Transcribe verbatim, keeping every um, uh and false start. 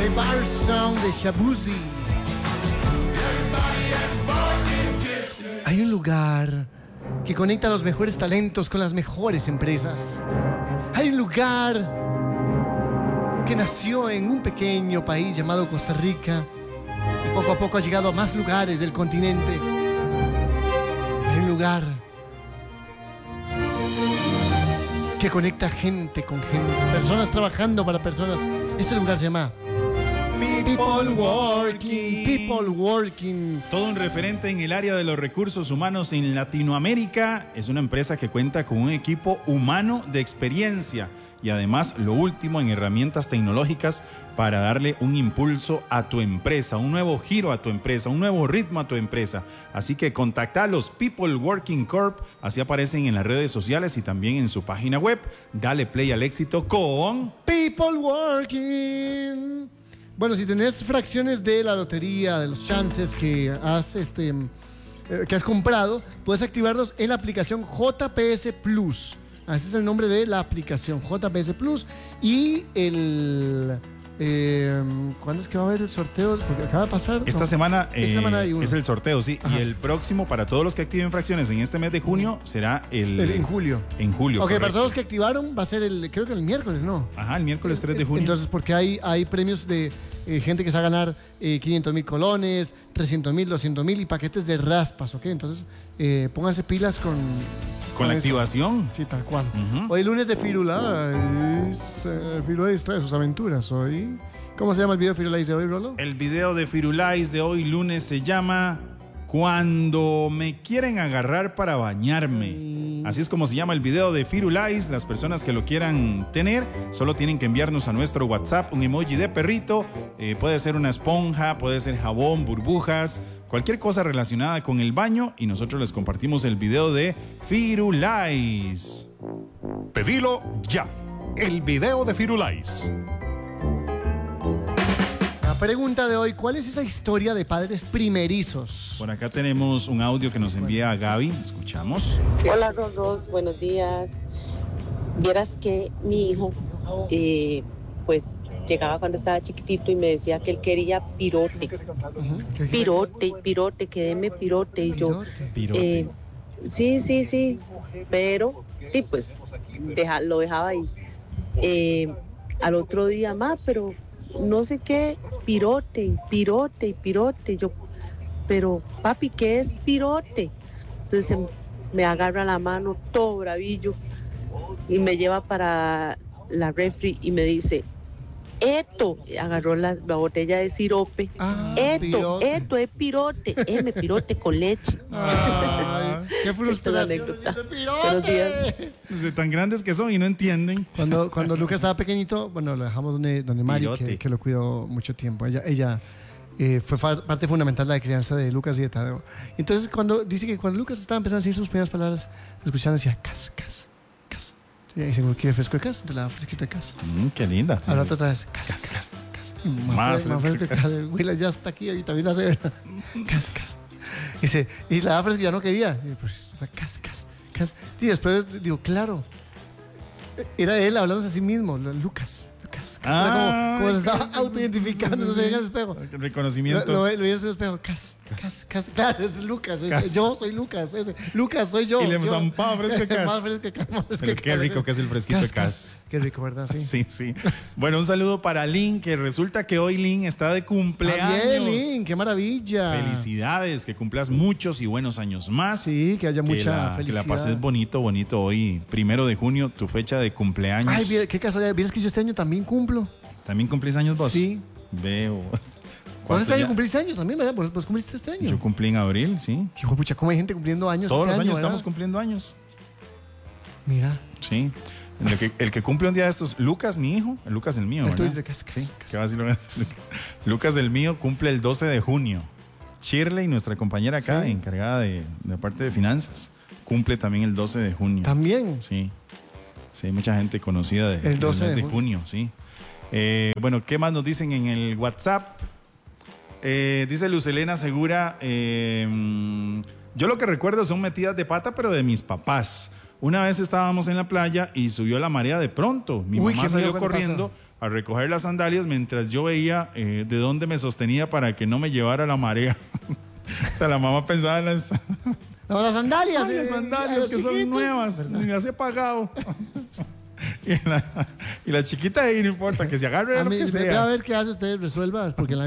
The Bar Song de Shabuzi. Hay un lugar que conecta a los mejores talentos con las mejores empresas. Hay un lugar que nació en un pequeño país llamado Costa Rica y poco a poco ha llegado a más lugares del continente. Hay un lugar que conecta gente con gente, personas trabajando para personas. Este lugar se llama People Working. People Working. Todo un referente en el área de los recursos humanos en Latinoamérica. Es una empresa que cuenta con un equipo humano de experiencia y además lo último en herramientas tecnológicas para darle un impulso a tu empresa, un nuevo giro a tu empresa, un nuevo ritmo a tu empresa. Así que contacta a los People Working Corp, así aparecen en las redes sociales y también en su página web. Dale play al éxito con People Working. Bueno, si tenés fracciones de la lotería, de los chances que has, este, eh, que has comprado, puedes activarlos en la aplicación J P S Plus. Ese es el nombre de la aplicación, J P S Plus. Y el... Eh, ¿Cuándo es que va a haber el sorteo? Porque acaba de pasar. Esta no, semana, eh, esta semana hay uno. Es el sorteo, sí. Ajá. Y el próximo, para todos los que activen fracciones en este mes de junio, será el... el en julio. En julio, Ok, correcto. Para todos los que activaron va a ser el, creo que el miércoles, ¿no? Ajá, el miércoles tres de junio. Entonces, porque hay, hay premios de eh, gente que se va a ganar eh, quinientos mil colones, trescientos mil, doscientos mil y paquetes de raspas, ¿ok? Entonces, eh, pónganse pilas con... Con, con la eso. Activación. Sí, tal cual. Uh-huh. Hoy lunes de Firulais. Eh, Firulais trae sus aventuras hoy. ¿Cómo se llama el video de Firulais de hoy, Rolo? El video de Firulais de hoy lunes se llama Cuando me quieren agarrar para bañarme. Así es como se llama el video de Firulais. Las personas que lo quieran tener solo tienen que enviarnos a nuestro WhatsApp un emoji de perrito. Eh, puede ser una esponja, puede ser jabón, burbujas, cualquier cosa relacionada con el baño y nosotros les compartimos el video de Firulais. Pedilo ya. El video de Firulais. La pregunta de hoy, ¿cuál es esa historia de padres primerizos? Por acá tenemos un audio que nos envía Gaby. Escuchamos. Hola, Rodos. Buenos días. Vieras que mi hijo, eh, pues, llegaba cuando estaba chiquitito y me decía que él quería pirote. Uh-huh. Pirote, pirote, que deme pirote. Y yo, pirote. Eh, sí, sí, sí. Pero, sí, pues, deja, lo dejaba ahí. Eh, al otro día más, pero no sé qué, pirote y pirote y pirote. Yo, pero papi, ¿qué es pirote? Entonces me agarra la mano todo bravillo y me lleva para la refri y me dice, esto, agarró la, la botella de sirope, ah, esto, pirote. esto es pirote, M, pirote con leche. Ay, qué frustración. Buenos días. Desde tan grandes que son y no entienden. Cuando, cuando Lucas estaba pequeñito, bueno, lo dejamos donde, donde Mari, que, que lo cuidó mucho tiempo. Ella, ella eh, fue parte fundamental de la crianza de Lucas y de Tadeo. Entonces, cuando dice que cuando Lucas estaba empezando a decir sus primeras palabras, lo escuchaban y decía, cas, cas, cas. Y dice, ¿quiere fresco de cas? Entonces le daba fresquito de cas. Mm, qué linda. Ahora otra vez, cas, cas, cas. cas. Más, más, más fresco de cas. Willa ya está aquí y también hace cas, cas. Y, dice, y la daba fresco ya no quería. Y pues, o sea, cas, cas, cas. Y después digo, claro, era él hablándose a sí mismo, Lucas. Lucas, Cas. Ah, como, como se estaba autoidentificando, no se veía en el espejo. Reconocimiento. Lo, lo, lo veía en su espejo, Cas, Cas, Cas. Claro, es Lucas, es, yo soy Lucas, ese. Lucas soy yo. Y le zampaba fresco de Cas. Más fresco que Cas. Pero qué rico que es el fresquito de Cas. Qué rico, ¿verdad? Sí. Sí, sí. Bueno, un saludo para Lynn, que resulta que hoy Lynn está de cumpleaños. Bien, Lynn, qué maravilla. Felicidades, que cumplas muchos y buenos años más. Sí, que haya que mucha la, felicidad. Que la pases bonito, bonito hoy, primero de junio, tu fecha de cumpleaños. Ay, qué casualidad. ¿Vienes que yo este año también cumplo? ¿También cumplís años vos? Sí. Veo. ¿Vos este año cumplís años también, verdad? ¿Vos, vos cumpliste este año? Yo cumplí en abril, sí. Hijo de pucha, ¿cómo hay gente cumpliendo años Todos este los año, años ¿verdad? estamos cumpliendo años. Mira. Sí. El que, el que cumple un día de estos, Lucas, mi hijo, el Lucas el mío, el ¿verdad? tuyo de casa, sí, casa, ¿qué va a decir? Lucas el mío cumple el doce de junio. Shirley, nuestra compañera acá, sí, encargada de, de parte de finanzas, cumple también el doce de junio. ¿También? Sí. Sí, hay mucha gente conocida de, el doce del mes de de junio, sí. Eh, bueno, ¿qué más nos dicen en el WhatsApp? Eh, dice Lucelena Segura, eh, yo lo que recuerdo son metidas de pata, pero de mis papás. Una vez estábamos en la playa y subió la marea de pronto. Mi Uy, mamá salió corriendo, a recoger las sandalias mientras yo veía eh, de dónde me sostenía para que no me llevara la marea. O sea, la mamá pensaba en las, No, las sandalias. Ay, las eh, sandalias los que son chiquitos. nuevas, ¿Verdad? ni las he pagado. Y la, y la chiquita ahí no importa, que se agarre A lo mí, que ve- ve sea. a ver qué hace usted, resuelva, porque la